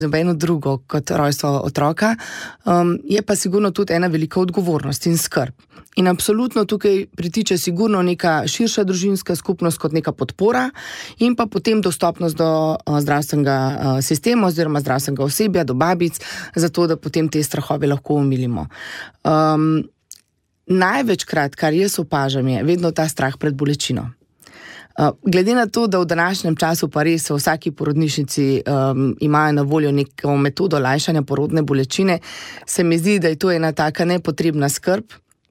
nobeno drugo kot rojstvo otroka, je pa sigurno tudi ena velika odgovornost in skrb. In absolutno tukaj pritiče sigurno neka širša družinska skupnost kot neka podpora in pa potem dostopnost do zdravstvenega sistema oziroma zdravstvenega osebja, do babic, zato da potem te strahove lahko umilimo. Največkrat, kar jaz opažam, je vedno ta strah pred bolečino. Glede na to, da v današnjem času pa res v vsaki porodnišnici imajo na voljo neko metodo lajšanja porodne bolečine, se mi zdi, da je to ena taka nepotrebna skrb.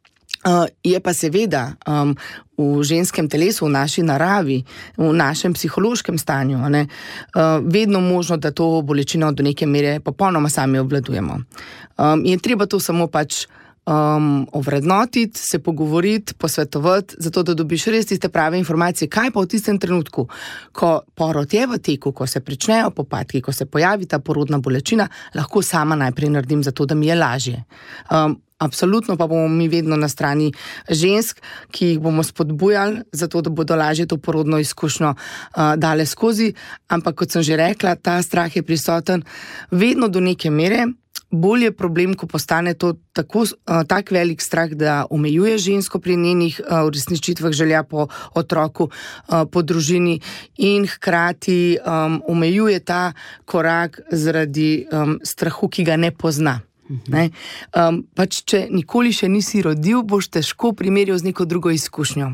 Je pa seveda v ženskem telesu, v naši naravi, v našem psihološkem stanju, vedno možno, da to bolečino do neke mere popolnoma sami obvladujemo. Je treba to samo pač ovrednotiti, se pogovoriti, posvetovati, zato da dobiš res tiste prave informacije, kaj pa v tistem trenutku, ko porod je v teku, ko se pričnejo popadki, ko se pojavi ta porodna bolečina, lahko sama najprej naredim, zato da mi je lažje. Absolutno pa bomo mi vedno na strani žensk, ki jih bomo spodbujali, zato da bodo lažje to porodno izkušnjo dale skozi, ampak kot sem že rekla, ta strah je prisoten vedno do neke mere. Bolj je problem, ko postane to tak velik strah, da omejuje žensko pri njenih uresničitvah želja po otroku, po družini in hkrati omejuje ta korak zaradi strahu, ki ga ne pozna. Pač, če nikoli še nisi rodil, boš težko primerjal z neko drugo izkušnjo.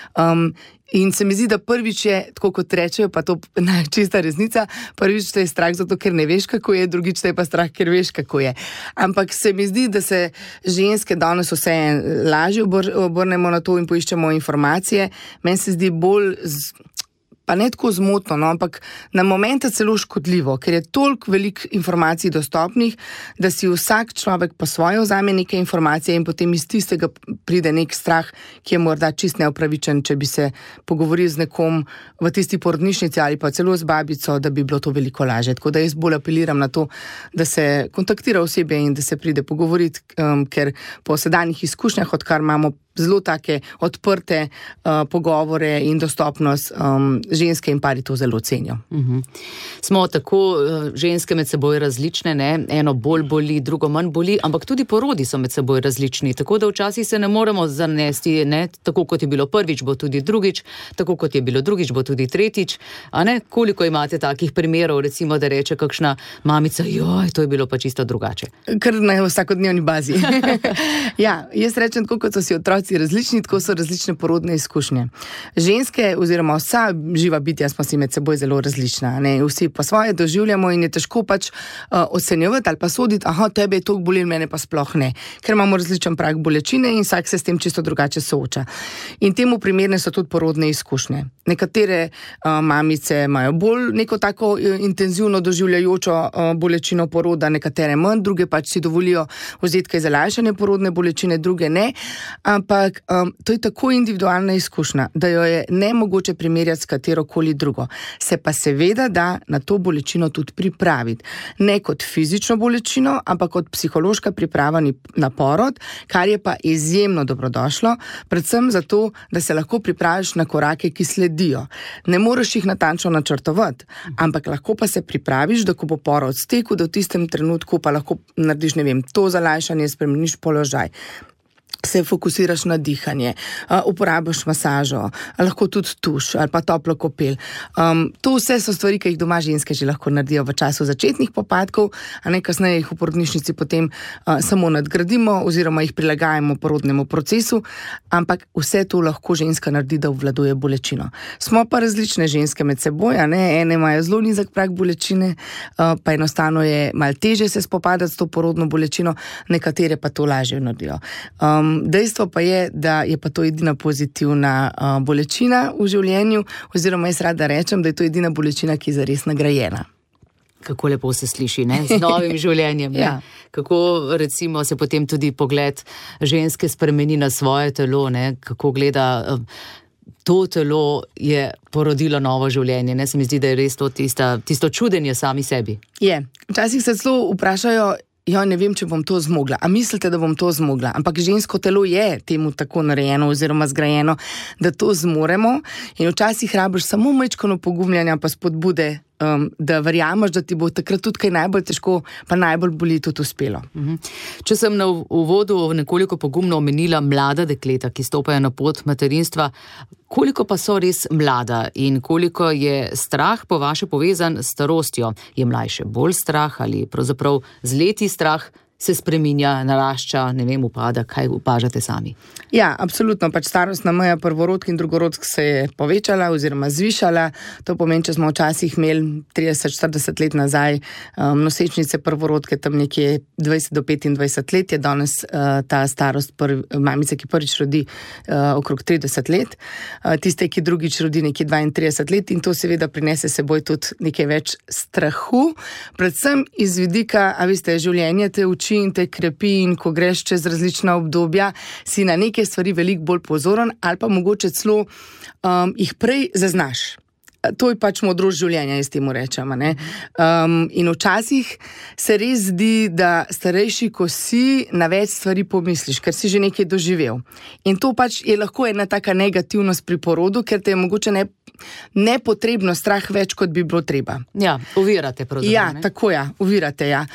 In se mi zdi, da prvič je, tako kot rečejo, pa to čista resnica, prvič te je strah zato, ker ne veš, kako je, drugič te je pa strah, ker veš, kako je. Ampak se mi zdi, da se ženske danes vse lažje obrnemo na to in poiščemo informacije. Meni se zdi bolj pa ne tako zmotno, ampak na momente celo škodljivo, ker je toliko veliko informacij dostopnih, da si vsak človek po svoje vzame neke informacije in potem iz tistega pride nek strah, ki je morda čist neupravičen, če bi se pogovoril z nekom v tisti porodnišnici ali pa celo z babico, da bi bilo to veliko lažje. Tako da jaz bolj apeliram na to, da se kontaktira osebe in da se pride pogovoriti, ker po sedanjih izkušnjah, odkar imamo zelo take odprte pogovore in dostopnost, ženske in pari to zelo cenijo. Smo tako ženske med seboj različne, ne? Eno bolj boli, drugo manj boli, ampak tudi porodi so med seboj različni, tako da včasih se ne moremo zanesti, ne? Tako kot je bilo prvič, bo tudi drugič, tako kot je bilo drugič, bo tudi tretjič, a ne? Koliko imate takih primerov, recimo, da reče kakšna mamica, joj, to je bilo pa čisto drugače. Kar na vsakodnevni bazi. Ja, jaz rečem, tako kot so si otroci različni, tako so različne porodne izkušnje. Ženske oziroma vsa živa bitja smo si med seboj zelo različna, ne? Vsi pa svoje doživljamo in je težko pač ocenjevati ali pa soditi, tebe je toliko bolelo, mene pa sploh ne, ker imamo različen prag bolečine in vsak se s tem čisto drugače sooča. In temu primerne so tudi porodne izkušnje. Nekatere mamice imajo bolj neko tako intenzivno doživljajočo bolečino poroda, nekatere manj, druge pač si dovolijo vzeti kaj za lajšanje porodne bolečine, druge ne, ampak to je tako individualna izkušnja, da jo je nemogoče primerjati s katerokoli drugo. Se pa seveda da na to bolečino tudi pripraviti. Ne kot fizično bolečino, ampak kot psihološka priprava na porod, kar je pa izjemno dobrodošlo, predvsem zato, da se lahko pripraviš na korake, ki sledijo. Ne moreš jih natančno načrtovati, ampak lahko pa se pripraviš, da ko bo porod stekel, da v tistem trenutku pa lahko narediš, to za lajšanje, spremeniš položaj. Se fokusiraš na dihanje, uporabiš masažo, lahko tudi tuš ali pa toplo kopel. To vse so stvari, ki jih doma ženske že lahko naredijo v času začetnih popadkov, a ne kasneje jih v porodnišnici potem samo nadgradimo oziroma jih prilagajamo porodnemu procesu, ampak vse to lahko ženska naredi, da obvladuje bolečino. Smo pa različne ženske med seboj, a ne? Ene imajo zelo nizek prag bolečine, pa enostavno je malo težje se spopadati s to porodno bolečino, nekatere pa to lažje naredijo. Dejstvo pa je, da je pa to edina pozitivna bolečina v življenju, oziroma jaz rada rečem, da je to edina bolečina, ki je zares nagrajena. Kako lepo se sliši, ne? Z novim življenjem. Ja. Kako recimo se potem tudi pogled ženske spremeni na svoje telo, ne? Kako gleda, to telo je porodilo novo življenje, ne? Se mi zdi, da je res to tisto čudenje sami sebi. Je. Včasih se celo vprašajo, ne vem, če bom to zmogla. A mislite, da bom to zmogla? Ampak žensko telo je temu tako narejeno oziroma zgrajeno, da to zmoremo in včasih rabiš samo majčkeno pogumljanja pa spodbude, da verjameš, da ti bo takrat tudi kaj najbolj težko, pa najbolj boli tudi uspelo. Če sem na uvodu nekoliko pogumno omenila mlada dekleta, ki stopajo na pot materinstva, koliko pa so res mlada in koliko je strah po vaše povezan s starostjo? Je mlajše bolj strah ali pravzaprav z leti strah se spreminja, narašča, ne vem, upada, kaj opažate sami? Ja, absolutno, pač starostna meja prvorodk in drugorodk se je povečala oziroma zvišala. To pomeni, če smo včasih imeli 30-40 let nazaj nosečnice prvorodke tam nekje 20 do 25 let, je danes ta starost mamice, ki prvič rodi okrog 30 let, tiste, ki drugič rodi nekje 32 let in to seveda prinese seboj tudi nekaj več strahu, predvsem iz vidika, a veste, življenje te uči in te krepi in ko greš čez različna obdobja, si na neke stvari veliko bolj pozoren ali pa mogoče celo jih prej zaznaš. To je pač modrost življenja, jaz temu rečem. In včasih se res zdi, da starejši, ko si, na več stvari pomisliš, ker si že nekaj doživel. In to pač je lahko ena taka negativnost pri porodu, ker te je mogoče nepotrebno strah več, kot bi bilo treba. Ja, ovirate pravzaprav. Ja, tako ja, ovirate, ja.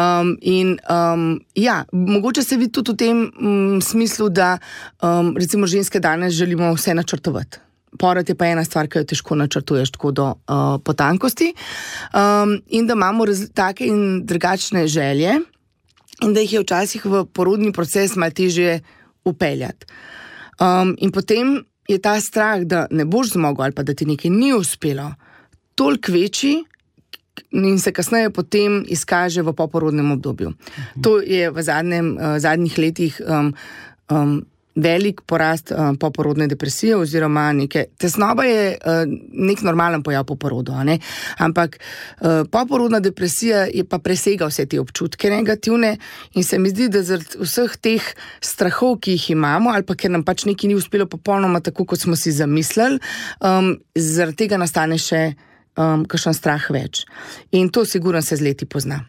Mogoče se vidi tudi v tem smislu, da recimo ženske danes želimo vse načrtovati. Porod je pa ena stvar, ki jo težko načrtuješ tako do potankosti in da imamo take in drugačne želje in da jih je včasih v porodni proces malo težje upeljati. In potem je ta strah, da ne boš zmogel ali pa da ti nekaj ni uspelo, toliko večji in se kasneje potem izkaže v poporodnem obdobju. To je v zadnjih letih velik porast poporodne depresije oziroma tesnoba je nek normalen pojav po porodu, ampak poporodna depresija je pa presega vse te občutke negativne in se mi zdi, da zaradi vseh teh strahov, ki jih imamo ali pa ker nam pač nekaj ni uspelo popolnoma tako, kot smo si zamislili, zaradi tega nastane še kakšen strah več. In to sigurno se z leti pozna.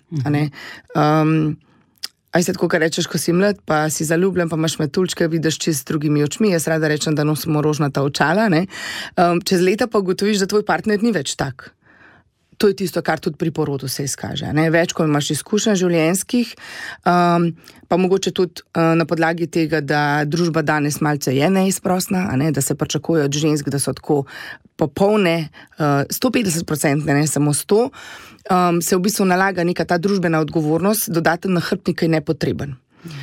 Aj se tako, kar rečeš, ko si mlad, pa si zaljubljen, pa imaš metuljčke, vidiš čist drugimi očmi, jaz rada rečem, da nosimo rožnata očala, čez leta pa ugotoviš, da tvoj partner ni več tak. To je tisto, kar tudi pri porodu se izkaže. Več, ko imaš izkušenj življenjskih, pa mogoče tudi na podlagi tega, da družba danes malce je neizprostna, da se pričakuje od žensk, da so tako popolne, 150%, ne samo 100%, se v bistvu nalaga neka ta družbena odgovornost, dodaten nahrbtnik je nepotreben.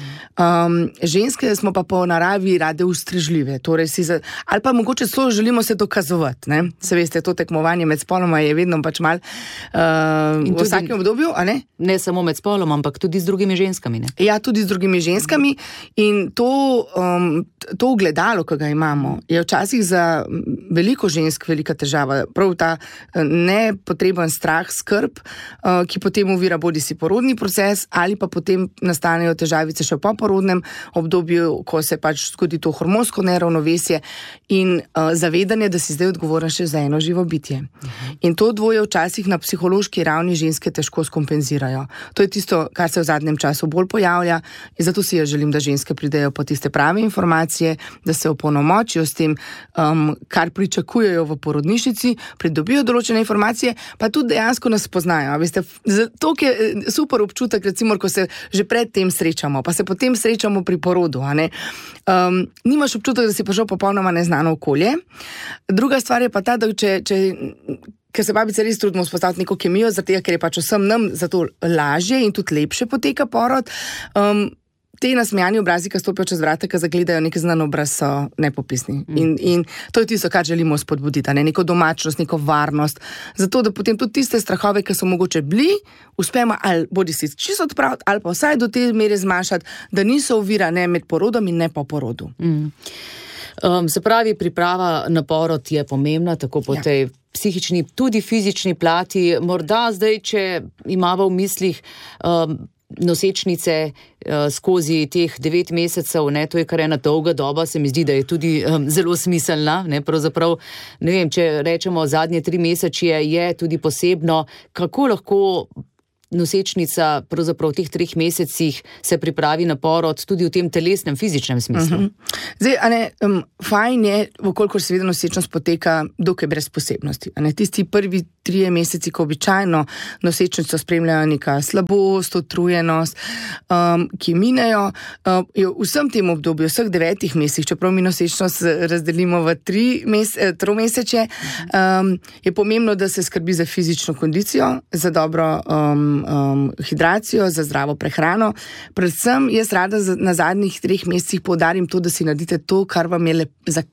Ženske smo pa po naravi rade ustrežljive, torej ali pa mogoče celo želimo se dokazovati, Se veste, to tekmovanje med spoloma je vedno pač mal v vsakem obdobju, a ne? Ne samo med spoloma, ampak tudi z drugimi ženskami, ne? Ja, tudi z drugimi ženskami in to ogledalo, ki ga imamo, je včasih za veliko žensk velika težava, prav ta nepotreben strah, skrb, ki potem ovira bodisi porodni proces ali pa potem nastanejo težavice še po porodnem obdobju, ko se pač zgodi to hormonsko neravnovesje in zavedanje, da si zdaj odgovoren še za eno živo bitje. In to dvoje včasih na psihološki ravni ženske težko skompenzirajo. To je tisto, kar se v zadnjem času bolj pojavlja in zato si jaz želim, da ženske pridejo po tiste prave informacije, da se opolnomočijo s tem, kar pričakujejo v porodnišnici, pridobijo določene informacije, pa tudi dejansko nas poznajo. Veste, to je super občutek, recimo, ko se že pred tem srečamo, pa se potem srečamo pri porodu. Nimaš občutek, da si prišel popolnoma neznano okolje. Druga stvar je pa ta, da ker se babice res trudimo vzpostaviti neko kemijo, zato ker je pač vsem nam zato lažje in tudi lepše poteka porod, te nasmejani obrazi, ki stopijo čez vrata, ki zagledajo nek znan obraz, so nepopisni. In to je tisto, kar želimo spodbuditi, neko domačnost, neko varnost, zato da potem tudi tiste strahove, ki so mogoče bili, uspemo ali bodi si čisto odpraviti, ali pa vsaj do te mere zmanjšati, da niso ovira ne med porodom in ne po porodu. Se pravi, priprava na porod je pomembna, tako po tej psihični, tudi fizični plati. Morda zdaj, če imamo v mislih nosečnice skozi teh 9 mesecev, to je kar ena dolga doba, se mi zdi, da je tudi zelo smiselna, pravzaprav, ne vem, če rečemo zadnje 3 mesečje je tudi posebno, kako lahko nosečnica pravzaprav v teh 3 mesecih se pripravi na porod tudi v tem telesnem, fizičnem smislu. Zdaj, fajn je, vkolikor seveda nosečnost poteka dokaj brez posebnosti. Tisti prvi 3 meseci, ko običajno nosečnico spremljajo neka slabost, utrujenost, ki minejo, je v vsem tem obdobju, vseh 9 mesecih, čeprav mi nosečnost razdelimo v 3 mesece, je pomembno, da se skrbi za fizično kondicijo, za dobro hidracijo, za zdravo prehrano. Predvsem jaz rada na zadnjih 3 mesecih poudarim to, da si naredite to, kar vam je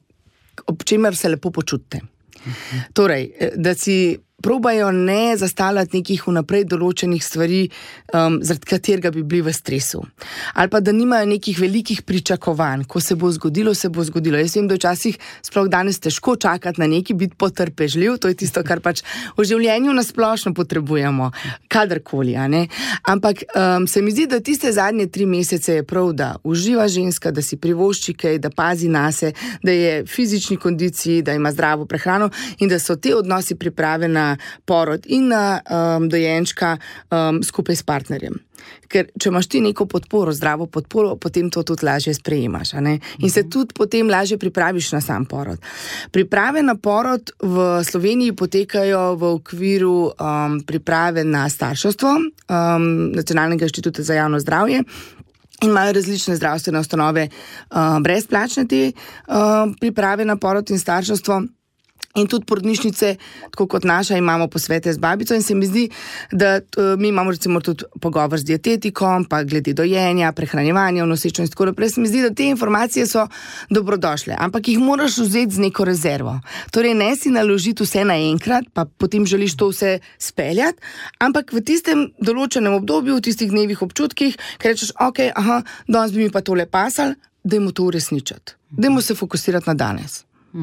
ob čemer se lepo počutite. Torej, da si probajo ne zastavljati nekih vnaprej določenih stvari, zaradi katerega bi bili v stresu. Ali pa da nimajo nekih velikih pričakovanj, ko se bo zgodilo, se bo zgodilo. Jaz vem, da včasih sploh danes težko čakati na nekaj, biti potrpežljiv, to je tisto, kar pač v življenju nasplošno potrebujemo, kadarkoli, Ampak se mi zdi, da tiste zadnje 3 mesece je prav, da uživa ženska, da si privošči kaj, da pazi nase, da je v fizični kondiciji, da ima zdravo prehrano in da so te odnosi priprave na porod in na dojenčka skupaj s partnerjem. Ker če imaš ti neko podporo, zdravo podporo, potem to tudi lažje sprejemaš, In se tudi potem lažje pripraviš na sam porod. Priprave na porod v Sloveniji potekajo v okviru priprave na starševstvo Nacionalnega inštituta za javno zdravje. In imajo različne zdravstvene ustanove brezplačne te priprave na porod in starševstvo. In tudi porodnišnice, tako kot naša, imamo posvete z babico in se mi zdi, da mi imamo recimo tudi pogovor z dietetikom, pa glede dojenja, prehranjevanja v nosečnosti, tako naprej. Se mi zdi, da te informacije so dobrodošle, ampak jih moraš vzeti z neko rezervo. Torej, ne si naložiti vse naenkrat, pa potem želiš to vse speljati, ampak v tistem določenem obdobju, v tistih dnevih občutkih, ker rečeš, danes bi mi pa tole pasal, dajmo to uresničiti. Dajmo se fokusirati na danes.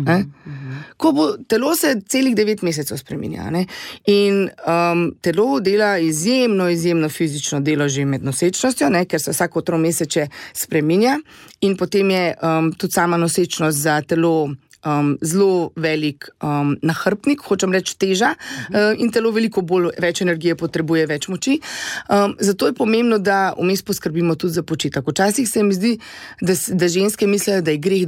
Ko bo telo se celih 9 mesecev spreminja, in telo dela izjemno fizično delo že med nosečnostjo, ker se vsako 3 mesece spreminja in potem je tudi sama nosečnost za telo zelo velik nahrbnik, hočem reči teža, in telo veliko več energije potrebuje, več moči. Zato je pomembno, da vmes poskrbimo tudi za počitek. Včasih se mi zdi, da ženske mislijo, da je greh,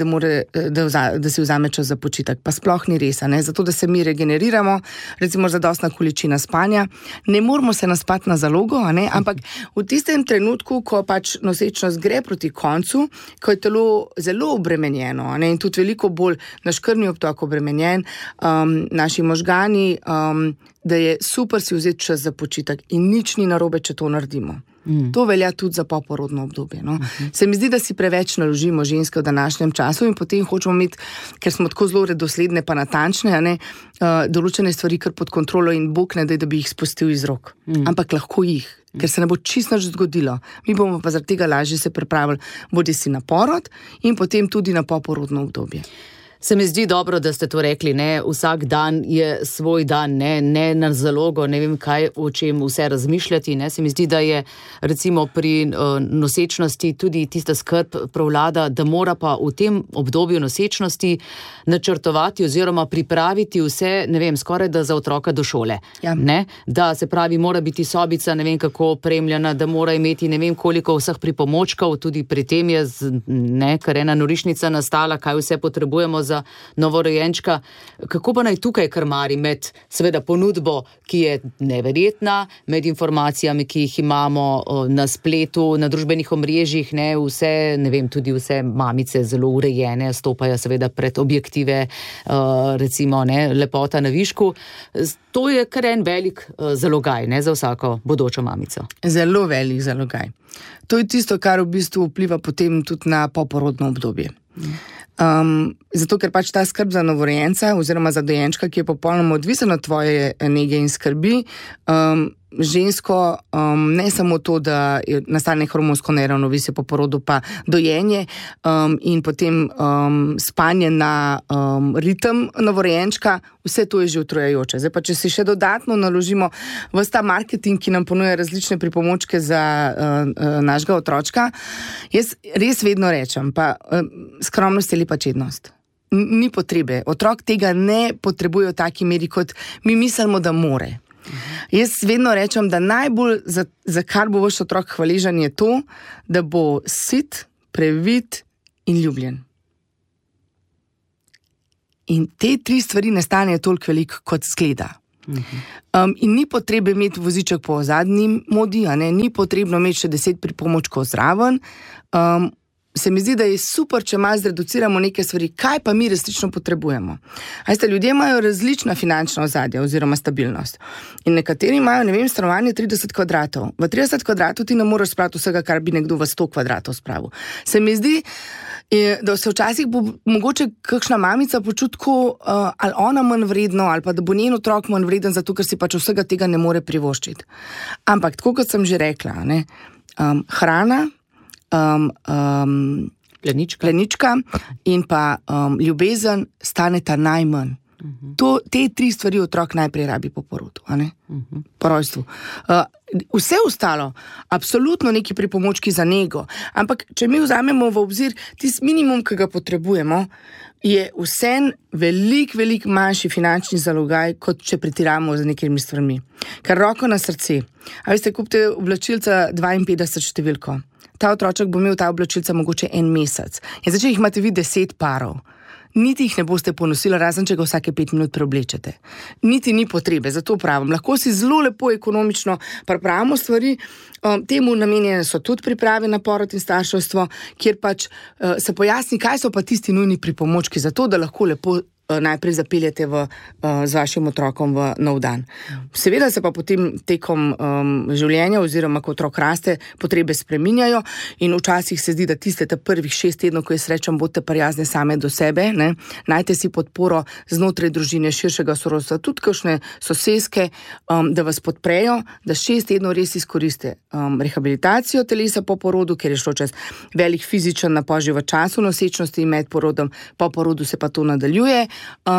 da si vzame čas za počitek, pa sploh ni res, zato da se mi regeneriramo, recimo zadostna količina spanja. Ne moramo se naspati na zalogo, ampak v tistem trenutku, ko pač nosečnost gre proti koncu, ko je telo zelo obremenjeno, in tudi veliko bolj naš krvni obtok obremenjen, naši možgani, da je super si vzeti čas za počitek in nič ni narobe, če to naredimo. To velja tudi za poporodno obdobje. Se mi zdi, da si preveč naložimo ženske v današnjem času in potem hočemo imeti, ker smo tako zelo redosledne pa natančne, določene stvari kar pod kontrolo in Bog ne daj, da bi jih spustil iz rok. Ampak lahko jih, ker se ne bo čisto nič zgodilo. Mi bomo pa zaradi tega lažje se pripravili bodisi na porod in potem tudi na poporodno obdobje. Se mi zdi dobro, da ste to rekli, vsak dan je svoj dan, ne na zalogo, ne vem kaj, o čem vse razmišljati, Se mi zdi, da je recimo pri nosečnosti tudi tista skrb prevlada, da mora pa v tem obdobju nosečnosti načrtovati oziroma pripraviti vse, ne vem, skoraj da za otroka do šole. Ja. Da se pravi, mora biti sobica, ne vem kako opremljena, da mora imeti ne vem koliko vseh pripomočkov, tudi pri tem je, ker ena norišnica nastala, kaj vse potrebujemo za novorojenčka. Kako pa naj tukaj krmari med seveda ponudbo, ki je neverjetna, med informacijami, ki jih imamo na spletu, na družbenih omrežjih, vse, ne vem, tudi vse mamice zelo urejene, stopajo seveda pred objektive, recimo, lepota na višku. To je kar en velik zalogaj, za vsako bodočo mamico. Zelo velik zalogaj. To je tisto, kar v bistvu vpliva potem tudi na poporodno obdobje. Zato, ker pač ta skrb za novorojenca oziroma za dojenčka, ki je popolnoma odvisen od tvoje nege in skrbi, žensko ne samo to, da nastane hormonsko neravnovesje po porodu, pa dojenje in potem spanje na ritem novorojenčka, vse to je že utrujajoče. Zdaj pa, če si še dodatno naložimo ves ta marketing, ki nam ponuja različne pripomočke za našega otročka, jaz res vedno rečem, pa skromnost ali pa čednost. Ni potrebe. Otrok tega ne potrebuje v taki meri, kot mi mislimo, da more. Jaz vedno rečem, da najbolj za kar bo vaš otrok hvaležen je to, da bo sit, previt in ljubljen. In te 3 stvari ne stanejo toliko veliko, kot zgleda. In ni potrebe imeti voziček po zadnji modi, ni potrebno imeti še 10 pripomočkov zraven. Se mi zdi, da je super, če malo zreduciramo neke stvari, kaj pa mi resnično potrebujemo. Ljudje imajo različna finančna ozadja oziroma stabilnost. In nekateri imajo, stanovanje 30 kvadratov. V 30 kvadratov ti ne moreš spraviti vsega, kar bi nekdo v 100 kvadratov spravil. Se mi zdi, da se včasih bo mogoče kakšna mamica počutku, ali ona manj vredno, ali pa da bo njen otrok manj vreden, zato ker si pač vsega tega ne more privoščiti. Ampak, tako kot sem že rekla, hrana, plenička in pa ljubezen staneta najmanj. Te 3 stvari otrok najprej rabi po porodu, po rojstvu. Vse ostalo, absolutno neki pripomočki za nego, ampak če mi vzamemo v obzir tisti minimum, ki ga potrebujemo, je vsem veliko manjši finančni zalogaj, kot če pretiramo z nekimi stvarmi. Ker roko na srce, kupite oblačilca 52 številko. Ta otroček bo imel ta oblačilca mogoče 1 mesec. In zdaj, če jih imate vi 10 parov, niti jih ne boste ponosili, razen če ga vsake 5 minut preoblečete. Niti ni potrebe, zato pravim. Lahko si zelo lepo ekonomično pripravimo stvari, temu namenjene so tudi priprave na porod in starševstvo, kjer pač se pojasni, kaj so pa tisti nujni pripomočki za to, da lahko lepo najprej zapeljete z vašim otrokom v nov dan. Seveda se pa potem tekom življenja oziroma ko otrok raste, potrebe spreminjajo in včasih se zdi, da tiste prvih 6 tednov, ko jaz rečem, bodite prijazne same do sebe, najte si podporo znotraj družine, širšega sorodstva, tudi kakšne soseske, da vas podprejo, da 6 tednov res izkoriste rehabilitacijo telesa po porodu, ker je šlo čez velik fizičen napor že v času nosečnosti in med porodom, po porodu se pa to nadaljuje.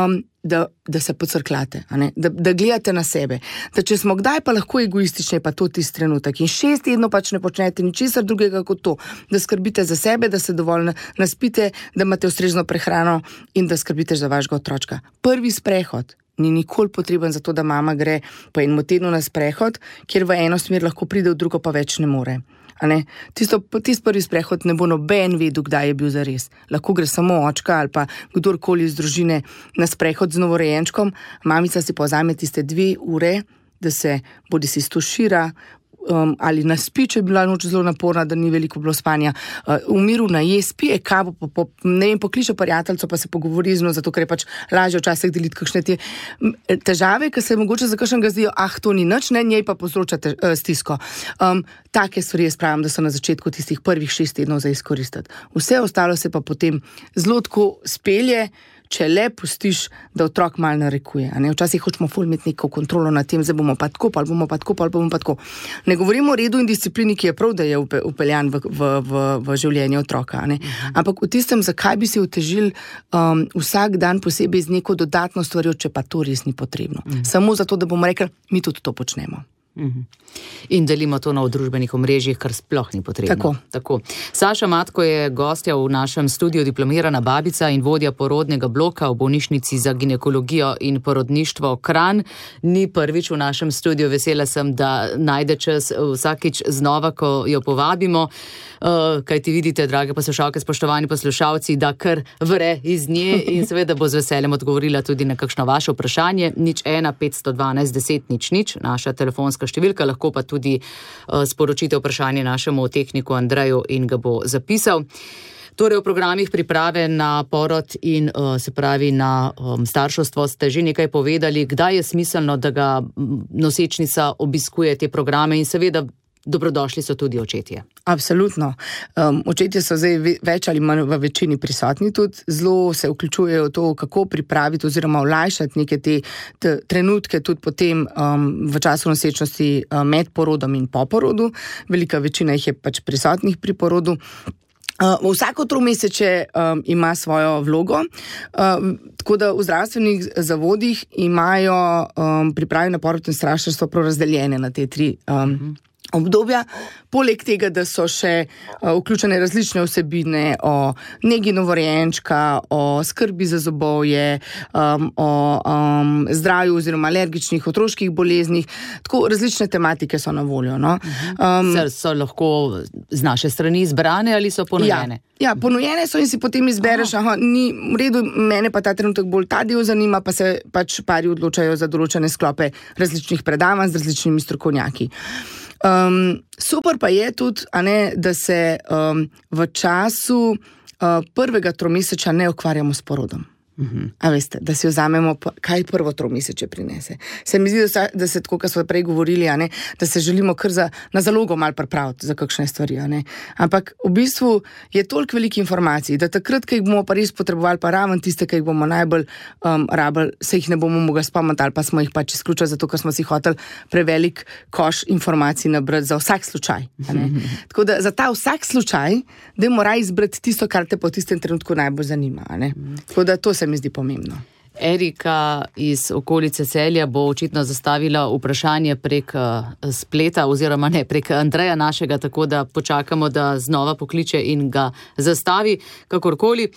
Da se pocrklate, da gledate na sebe, da če smo kdaj pa lahko egoistični, pa to tisti trenutek in 6 tednov pač ne počnete ničesar drugega kot to, da skrbite za sebe, da se dovolj naspite, da imate ustrezno prehrano in da skrbite za vašega otročka. Prvi sprehod ni nikoli potreben za to, da mama gre po enem tednu na sprehod, kjer v eno smer lahko pride, v drugo pa več ne more. Tisti prvi sprehod ne bo noben vedel, kdaj je bil zares. Lahko gre samo očka ali pa kdorkoli iz družine na sprehod z novorojenčkom, mamica si pa vzame tiste 2 ure, da se bodisi stošira ali naspi, če je bila noč zelo naporna, da ni veliko bilo spanja, v miru naje, spije kavo, pokliče prijateljco, pa se pogovori z njo, zato ker je pač lažje včasih deliti kakšne te težave, ki se mogoče za kakšnega zdijo, to ni nič, njej pa povzroča stisko. Take stvari jaz pravim, da so na začetku tistih prvih 6 tednov za izkoristiti. Vse ostalo se pa potem zelo tako spelje, če le pustiš, da otrok malo narekuje. Včasih hočemo ful imeti neko kontrolo nad tem, zdaj bomo pa tako, ali bomo pa tako. Ne govorimo o redu in disciplini, ki je prav, da je upeljan v življenje otroka. Ampak v tistem, zakaj bi si otežili vsak dan posebej z neko dodatno stvarjo, če pa to res ni potrebno. Samo zato, da bomo rekli, mi tudi to počnemo. In delimo to na družbenih omrežjih, kar sploh ni potrebno. Tako. Saša Matko je gostja v našem studiu, diplomirana babica in vodja porodnega bloka v bolnišnici za ginekologijo in porodništvo Kranj. Ni prvič v našem studiu, vesela sem, da najde čas vsakič znova, ko jo povabimo. Kaj ti vidite, drage poslušalke, spoštovani poslušalci, da kar vre iz nje in seveda bo z veseljem odgovorila tudi na kakšno vaše vprašanje. 01 512 10 00, naša telefonska številka, lahko pa tudi sporočite vprašanje našemu tehniku Andreju in ga bo zapisal. Torej v programih priprave na porod in se pravi na starševstvo ste že nekaj povedali, kdaj je smiselno, da ga nosečnica obiskuje te programe in seveda dobrodošli so tudi očetje. Absolutno. Očetje so zdaj več ali manj v večini prisotni tudi, zelo se vključujejo v to, kako pripraviti oziroma olajšati neke te trenutke tudi potem v času nosečnosti med porodom in po porodu. Velika večina jih je pač prisotnih pri porodu. Vsako 3 mesece ima svojo vlogo, tako da v zdravstvenih zavodih imajo priprave na porod in starševstvo prav razdeljene na te 3 obdobja, poleg tega, da so še vključene različne vsebine o negi novorojenčka, o skrbi za zobovje, o zdravju oziroma alergičnih otroških boleznih, tako različne tematike so na voljo. No? So lahko z naše strani izbrane ali so ponujene? Ja, ponujene so in si potem izbereš, ni v redu, mene pa ta trenutek bolj ta del zanima, pa se pač pari odločajo za določene sklope različnih predavanj z različnimi strokovnjaki. Super pa je tudi, da se v času prvega tromesečja ne ukvarjamo s porodom. A veste, da si vzamemo, kaj prvo tromesečje prinese. Se mi zdi, da se tako, kot smo prej govorili, da se želimo kar na zalogo malo pripraviti za kakšne stvari. Ampak v bistvu je toliko velikih informacij, da takrat, ko jih bomo pa res potrebovali, pa raven tiste, ki jih bomo najbolj rabili, se jih ne bomo mogli spomniti ali pa smo jih pač izključili, zato ker smo si hoteli prevelik koš informacij nabrati za vsak slučaj. Tako da za ta vsak slučaj, da mora izbrati tisto, kar te po tistem trenutku najbolj zanima. Tako da to se mi zdi pomembno. Erika iz okolice Celja bo očitno zastavila vprašanje prek spleta oziroma ne, prek Andreja našega, tako da počakamo, da znova pokliče in ga zastavi, kakorkoli.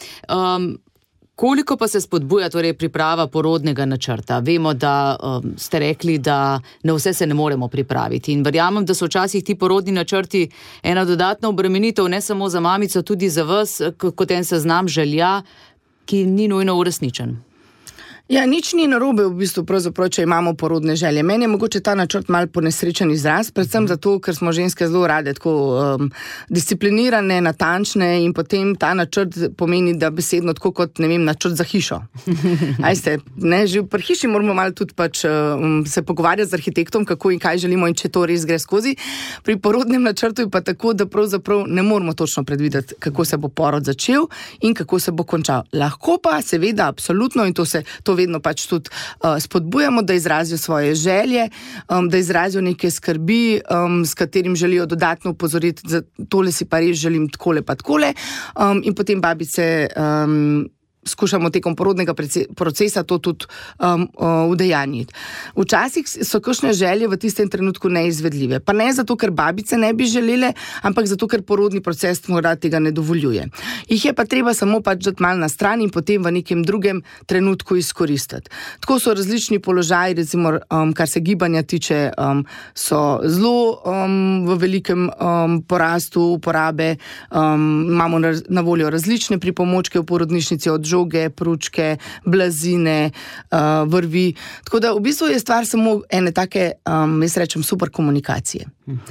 Koliko pa se spodbuja torej priprava porodnega načrta? Vemo, da ste rekli, da na vse se ne moremo pripraviti in verjamem, da so včasih ti porodni načrti ena dodatna obremenitev, ne samo za mamico, tudi za vas, kot en seznam želja, ki ni nujno uresničen. Ja, nič ni narobe v bistvu, pravzaprav, če imamo porodne želje. Meni je mogoče ta načrt malo ponesrečen izraz, predvsem zato, ker smo ženske zelo rade tako disciplinirane, natančne in potem ta načrt pomeni, da besedno tako kot, ne vem, načrt za hišo. Ajste, že pri hiši moramo malo tudi pač se pogovarjati z arhitektom, kako in kaj želimo in če to res gre skozi. Pri porodnem načrtu je pa tako, da pravzaprav ne moramo točno predvideti, kako se bo porod začel in kako se bo končal. Lahko pa, seveda, absolutno, in to vedno pač tudi spodbujamo, da izrazijo svoje želje, da izrazijo neke skrbi, s katerim želijo dodatno upozoriti, da tole si pa res želim takole pa takole, in potem babice skušamo tekom porodnega procesa to tudi udejanjiti. Včasih so kakšne želje v tistem trenutku neizvedljive. Pa ne zato, ker babice ne bi želele, ampak zato, ker porodni proces morda tega ne dovoljuje. Jih je pa treba samo pač dati malo na stran in potem v nekem drugem trenutku izkoristiti. Tako so različni položaji, recimo, kar se gibanja tiče, so zelo v velikem porastu uporabe. Imamo na voljo različne pripomočke v porodnišnici, od žoge, pručke, blazine, vrvi. Tako da v bistvu je stvar samo ene take, jaz rečem, super komunikacije.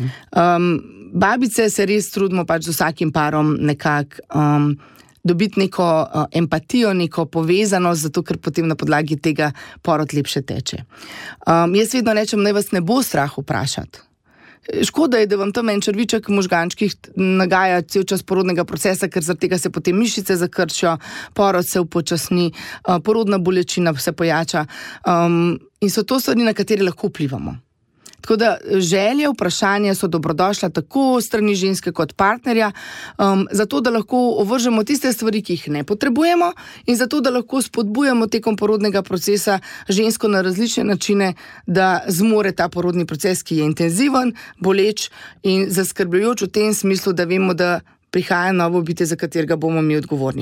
Babice se res trudimo pač z vsakim parom nekako dobiti neko empatijo, neko povezanost, zato ker potem na podlagi tega porod lepše teče. Jaz vedno rečem, naj vas ne bo strah vprašati. Škoda je, da vam tam en črviček v možgančkih nagaja cel čas porodnega procesa, ker zaradi tega se potem mišice zakrčijo, porod se upočasni, porodna bolečina se pojača, in so to stvari, na katere lahko vplivamo. Tako da želje, vprašanja so dobrodošla tako strani ženske kot partnerja, zato da lahko ovržemo tiste stvari, ki jih ne potrebujemo, in zato da lahko spodbujamo tekom porodnega procesa žensko na različne načine, da zmore ta porodni proces, ki je intenziven, boleč in zaskrbljujoč v tem smislu, da vemo, da prihaja novo bitje, za katerega bomo mi odgovorni.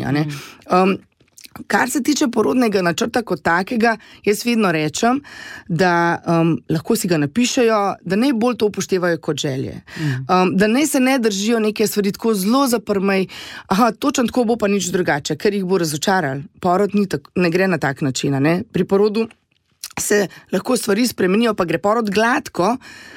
Kar se tiče porodnega načrta kot takega, jaz vedno rečem, da lahko si ga napišejo, da najbolj to upoštevajo kot želje. Da naj se ne držijo neke stvari tako zelo zaprmej, točno tako bo pa nič drugače, ker jih bo razočaral. Porod ne gre na tak način. Pri porodu se lahko stvari spremenijo, pa gre porod gladko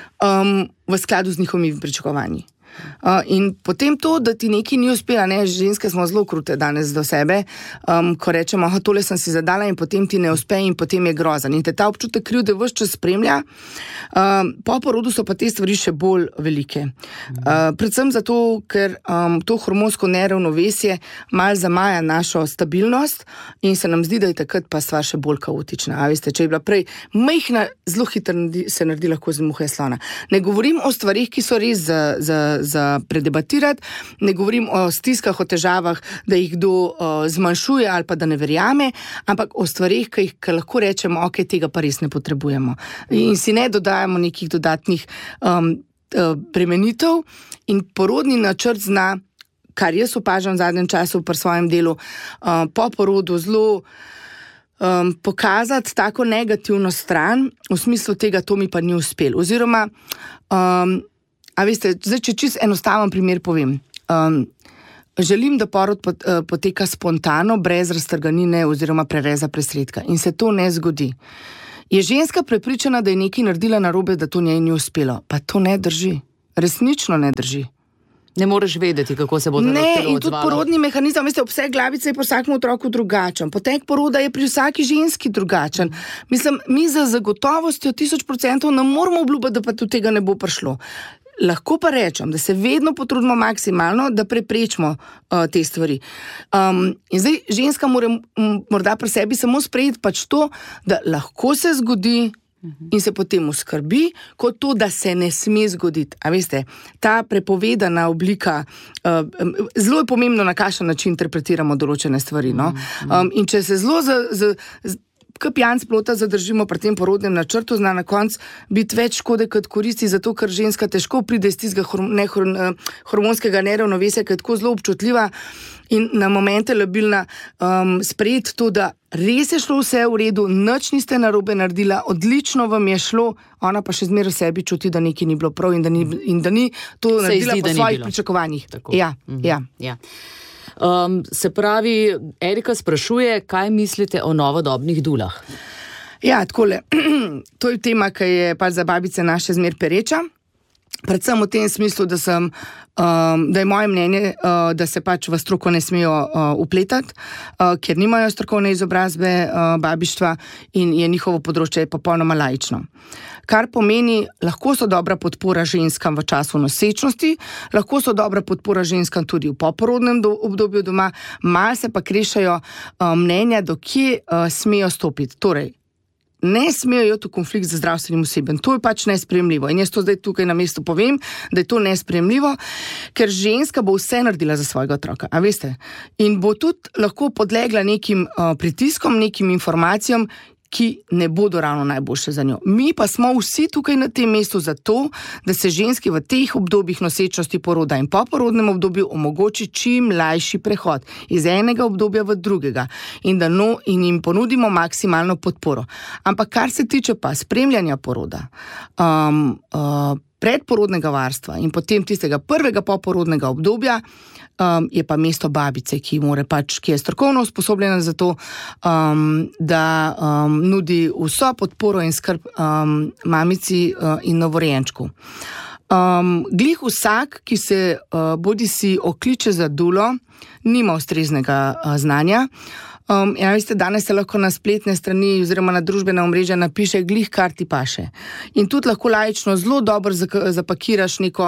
v skladu z njihovimi pričakovanji. In potem to, da ti nekaj ni uspela, ženske smo zelo krute danes do sebe, ko rečemo, tole sem si zadala in potem ti ne uspe in potem je grozen. In te ta občutek krivde ves čas spremlja. Po porodu so pa te stvari še bolj velike. Predvsem zato, ker to hormonsko neravnovesje malo zamaja našo stabilnost in se nam zdi, da je takrat pa stvar še bolj kaotična. A veste, če je bila prej majhna, zelo hitro se naredi lahko z muhe slona. Ne govorim o stvarih, ki so res za predebatirati, ne govorim o stiskah, o težavah, da jih kdo zmanjšuje ali pa da ne verjame, ampak o stvarih, ki lahko rečemo, ok, tega pa res ne potrebujemo. In si ne dodajamo nekih dodatnih bremenitev in porodni načrt zna, kar jaz opažam v zadnjem času pri svojem delu, po porodu zelo pokazati tako negativno stran, v smislu tega, to mi pa ni uspelo. Oziroma, a veste, zdaj, če čisto enostaven primer povem, želim, da porod poteka spontano, brez raztrganine oziroma prereza presredka in se to ne zgodi. Je ženska prepričana, da je nekaj naredila narobe, da to njej ni uspelo? Pa to ne drži. Resnično ne drži. Ne moreš vedeti, kako se bo telo odzvalo. Ne, in tudi porodni mehanizem, veste, obseg glavice je pri vsakem otroku drugačen, potek poroda je pri vsaki ženski drugačen. Mislim, mi za zagotovostjo 1000% ne moramo obljubiti, da pa do tega ne bo prišlo. Lahko pa rečem, da se vedno potrudimo maksimalno, da preprečimo te stvari. In zdaj ženska mora morda pri sebi samo sprejeti pač to, da lahko se zgodi in se potem uskrbi, kot to, da se ne sme zgoditi. A veste, ta prepovedana oblika, zelo je pomembno, na kakšen način interpretiramo določene stvari. No? In če se zelo kot pijanc plota zadržimo pri tem porodnem načrtu, zna na koncu biti več škode kot koristi, zato ker ženska težko pride iz tistega hormonskega neravnovesja, ki je tako zelo občutljiva in na momente labilna, sprejeti to, da res je šlo vse v redu, nič niste narobe naredila, odlično vam je šlo, ona pa še zmeraj v sebi čuti, da nekaj ni bilo prav in da ni to naredila po svojih pričakovanjih. Ja. Se pravi, Erika sprašuje, kaj mislite o novodobnih dulah? Ja, takole, to je tema, ki je pač za babice naše zmer pereča. Predvsem v tem smislu, da je moje mnenje, da se pač v stroko ne smejo upletati, ker nimajo strokovne izobrazbe babištva in je njihovo področje popolnoma laično. Kar pomeni, lahko so dobra podpora ženskam v času nosečnosti, lahko so dobra podpora ženskam tudi v poporodnem obdobju doma, malo se pa krešajo mnenja, do kje smejo stopiti. Torej, ne smejo iti v konflikt z zdravstvenim osebjem. To je pač nesprejemljivo. In jaz to zdaj tukaj na mestu povem, da je to nesprejemljivo, ker ženska bo vse naredila za svojega otroka. A veste? In bo tudi lahko podlegla nekim pritiskom, nekim informacijam, ki ne bodo ravno najboljše za njo. Mi pa smo vsi tukaj na tem mestu zato, da se ženski v teh obdobjih nosečnosti, poroda in poporodnem obdobju omogoči čim lajši prehod iz enega obdobja v drugega in jim ponudimo maksimalno podporo. Ampak kar se tiče pa spremljanja poroda, predporodnega varstva in potem tistega prvega poporodnega obdobja, je pa mesto babice, ki je strokovno usposobljena za to, da nudi vso podporo in skrb mamici in novorojenčku. Glih vsak, ki se bodisi okliče za dulo, nima ustreznega znanja. Ja, veste, danes se lahko na spletne strani oziroma na družbena omrežja napiše glih, kar ti paše. In tudi lahko laično zelo dobro zapakiraš neko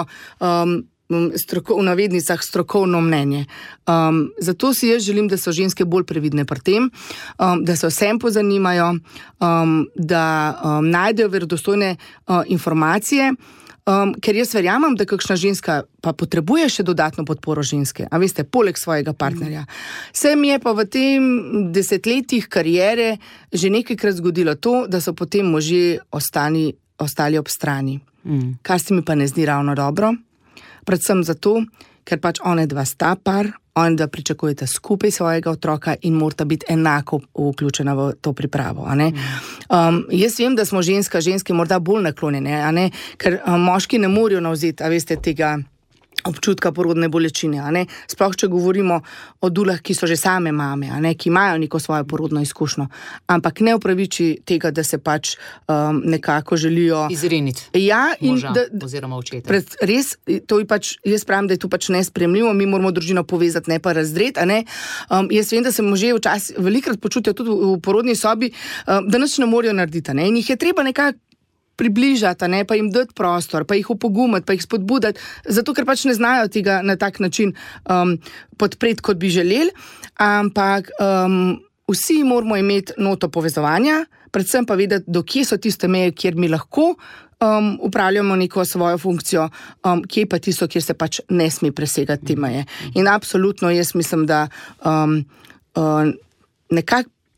v navednicah strokovno mnenje. Zato si jaz želim, da so ženske bolj previdne pri tem, da se vsem pozanimajo, da najdejo verodostojne informacije, ker jaz verjamem, da kakšna ženska pa potrebuje še dodatno podporo ženske, a veste, poleg svojega partnerja. Se mi je pa v tem desetletjih kariere že nekajkrat zgodilo to, da so potem možje ostali ob strani. Kar se mi pa ne zdi ravno dobro. Predvsem zato, ker pač one dva sta par, one dva pričakujete skupaj svojega otroka in morata biti enako vključena v to pripravo. Jaz vem, da smo ženske morda bolj naklonjene, ker moški ne morajo navzeti, a veste, tega občutka porodne bolečine, sploh če govorimo o dulah, ki so že same mame, ki imajo neko svojo porodno izkušnjo, ampak ne upraviči tega, da se pač nekako želijo izriniti moža oziroma očeta. Res, to je pač, jaz pravim, da je to pač nesprejemljivo, mi moramo družino povezati, ne pa razdreti, Jaz vem, da se možje včasih velikokrat počutijo tudi v porodni sobi, da nič ne morejo narediti, in jih je treba nekako približati, pa jim dati prostor, pa jih opogumati, pa jih spodbudati, zato ker pač ne znajo tega na tak način podpreti, kot bi želeli, ampak vsi moramo imeti noto povezovanja, predvsem pa vedeti, do kje so tiste meje, kjer mi lahko upravljamo neko svojo funkcijo, kje pa tisto, kjer se pač ne sme presegati te meje. In absolutno jaz mislim, da nekako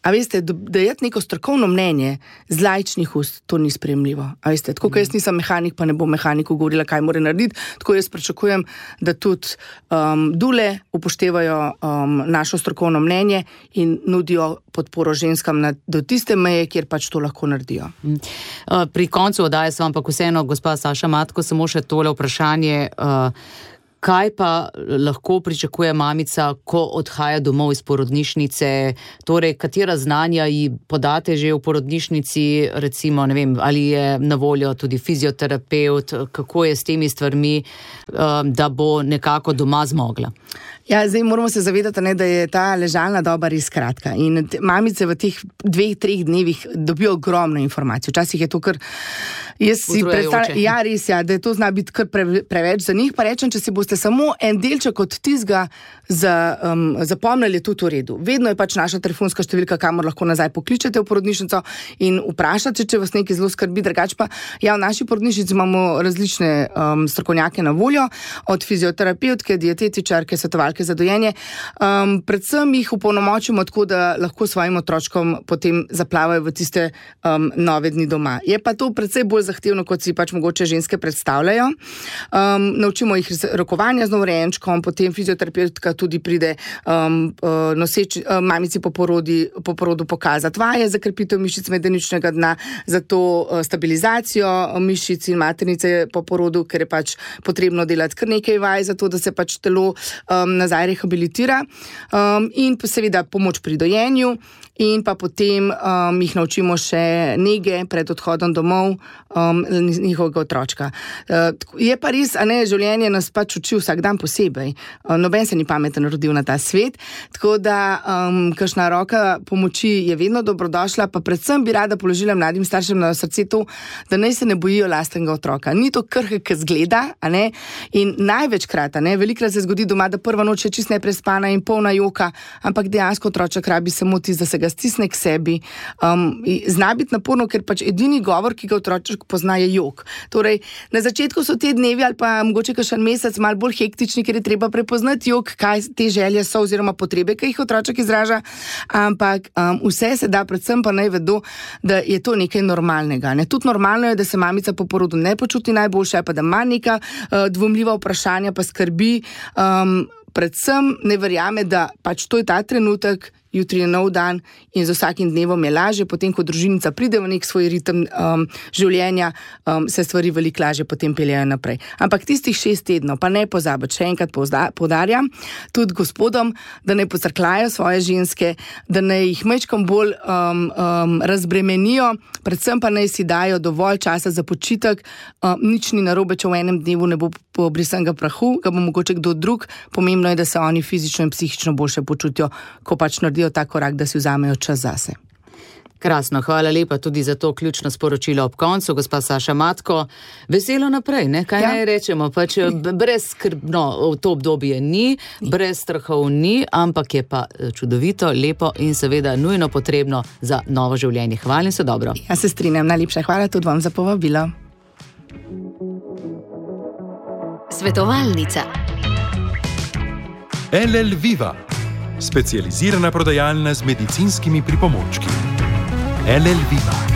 A veste, dajati neko strokovno mnenje z laičnih ust, to ni sprejemljivo. A veste, tako jaz nisem mehanik, pa ne bom mehaniku govorila, kaj mora narediti, tako jaz pričakujem, da tudi dule upoštevajo našo strokovno mnenje in nudijo podporo ženskam do tiste meje, kjer pač to lahko naredijo. Pri koncu oddaje sem ampak vseeno, gospa Saša Matko, samo še tole vprašanje, kaj pa lahko pričakuje mamica, ko odhaja domov iz porodnišnice, torej katera znanja ji podate že v porodnišnici, recimo, ne vem, ali je na voljo tudi fizioterapevt, kako je s temi stvarmi, da bo nekako doma zmogla? Ja, zdaj moramo se zavedati, da je ta ležalna doba res kratka in mamice v teh 2-3 dnevih dobijo ogromno informacij. Včasih je to kar, jaz si predstavljam, ja, res, ja, da je to zna biti kar preveč za njih, pa rečem, če si boste samo en delček od tistega zapomnili, je tudi v redu. Vedno je pač naša telefonska številka, kamor lahko nazaj pokličete v porodnišnico in vprašate, če vas nekaj zelo skrbi, drugače pa, ja, v naši porodnišnici imamo različne strokovnjake na voljo, od fizioterapevtke, dietetičarke, svetovalke za dojenje. Predvsem jih upolnomočimo tako, da lahko svojim otročkom potem zaplavajo v tiste nove dni doma. Je pa to precej bolj zahtevno, kot si pač mogoče ženske predstavljajo. Naučimo jih rokovanja z novorojenčkom, potem fizioterapeutka tudi pride mamici po porodu pokazati vaje za krepitev mišic medeničnega dna, za to stabilizacijo mišic in maternice po porodu, ker je pač potrebno delati kar nekaj vaj, za to, da se pač telo nazaj rehabilitira, in seveda pomoč pri dojenju in pa potem jih naučimo še nege pred odhodom domov njihovega otročka. Je pa res, a ne, življenje nas pač uči vsak dan posebej. Noben se ni pameten rodil na ta svet, tako da kakšna roka pomoči je vedno dobrodošla, pa predvsem bi rada položila mladim staršem na srce to, da naj se ne bojijo lastnega otroka. Ni to krhek zgleda, a ne, in največkrat, a ne, velikrat se zgodi doma, da prva noč je čisto neprespana in polna joka, ampak dejansko otroček rabi samo tisto, da se ga stisne k sebi. Zna biti naporno, ker pač edini govor, ki ga otroček pozna, je jok. Torej, na začetku so te dnevi ali pa mogoče kakšen mesec malo bolj hektični, ker je treba prepoznati jok, kaj te želje so oziroma potrebe, ki jih otroček izraža, ampak vse se da, predvsem pa naj vedo, da je to nekaj normalnega. Ne? Tudi normalno je, da se mamica po porodu ne počuti najboljše, pa da ima neka dvomljiva vprašanja, pa skrbi, predvsem ne verjame, da pač to je ta trenutek, jutri je nov dan in z vsakim dnevom je lažje, potem ko družinica pride v nek svoj ritem življenja, se stvari veliko lažje potem peljajo naprej. Ampak tistih 6 tednov, pa ne pozabiti, še enkrat poudarjam, tudi gospodom, da ne pocrklajo svoje ženske, da ne jih majčkom bolj razbremenijo, predvsem pa naj si dajo dovolj časa za počitek, nič ni narobe, če v enem dnevu ne bo pobrisanega prahu, ga bo mogoče kdo drug, pomembno je, da se oni fizično in psihično boljše počutijo, ko pač naredijo ta korak, da si vzamejo čas zase. Krasno, hvala lepa tudi za to ključno sporočilo ob koncu, gospa Saša Matko. Veselo naprej, ne? Kaj naj rečemo? Pač brezskrbno to obdobje ni, brez strahov ni, ampak je pa čudovito, lepo in seveda nujno potrebno za novo življenje. Hvala in se dobro. Ja se strinjam, najlepša hvala tudi vam za povabilo. Svetovalnica. LL Viva, specializirana prodajalna z medicinskimi pripomočki. LL Viva.